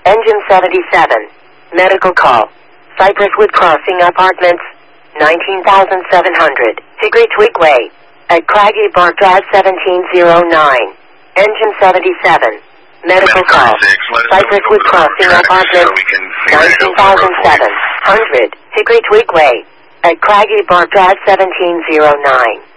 Engine 77. Medical call. Cypress Wood Crossing Apartments, 19,700. Hickory Twig Way. At Craggy Bar Drive 1709. Engine 77. Medical call. Cypress Wood Crossing Apartments, 19,700. Hickory Twig Way. At Craggy Bar Drive 1709.